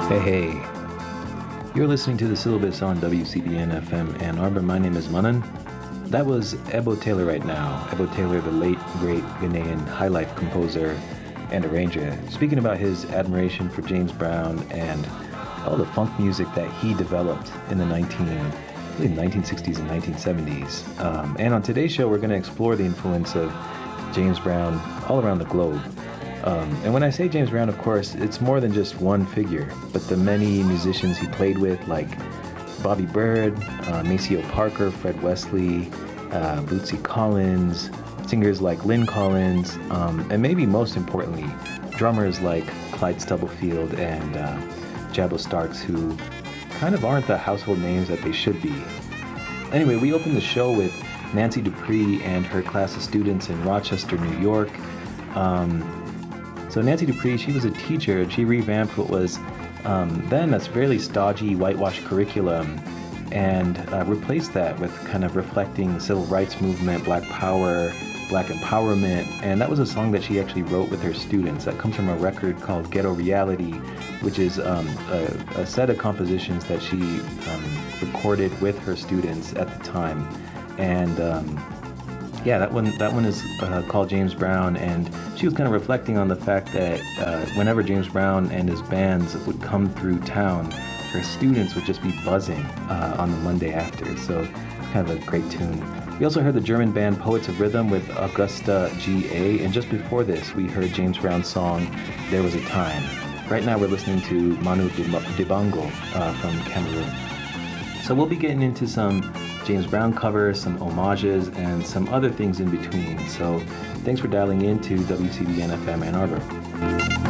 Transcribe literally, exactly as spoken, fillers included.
Hey, hey. You're listening to the syllabus on W C B N F M Ann Arbor. My name is Manan. That was Ebo Taylor right now. Ebo Taylor, the late, great Ghanaian high life composer and arranger, speaking about his admiration for James Brown and all the funk music that he developed in the nineteen, I believe nineteen sixties and nineteen seventies. Um, and on today's show, we're going to explore the influence of James Brown all around the globe. Um, and when I say James Brown, of course, it's more than just one figure, but the many musicians he played with, like Bobby Byrd, uh, Maceo Parker, Fred Wesley, uh, Bootsy Collins, singers like Lynn Collins, um, and maybe most importantly, drummers like Clyde Stubblefield and uh, Jabo Starks, who kind of aren't the household names that they should be. Anyway, we opened the show with Nancy Dupree and her class of students in Rochester, New York. Um, So Nancy Dupree, she was a teacher, and she revamped what was um, then a fairly stodgy, whitewashed curriculum and uh, replaced that with kind of reflecting the civil rights movement, Black Power, Black empowerment, and that was a song that she actually wrote with her students. That comes from a record called Ghetto Reality, which is um, a, a set of compositions that she um, recorded with her students at the time. And um, Yeah, that one that one is uh, called James Brown, and she was kind of reflecting on the fact that uh, whenever James Brown and his bands would come through town, her students would just be buzzing uh, on the Monday after. So it's kind of a great tune. We also heard the German band Poets of Rhythm with Augusta G A, and just before this, we heard James Brown's song There Was a Time. Right now, we're listening to Manu Dibango uh, from Cameroon. So we'll be getting into some James Brown covers, some homages, and some other things in between. So thanks for dialing in to W C B N F M Ann Arbor.